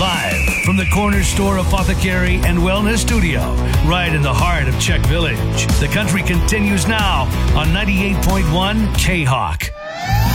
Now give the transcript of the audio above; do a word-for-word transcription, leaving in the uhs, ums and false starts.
Live from the Corner Store Apothecary and Wellness Studio, right in the heart of Czech Village. The country continues now on ninety-eight point one K-Hawk.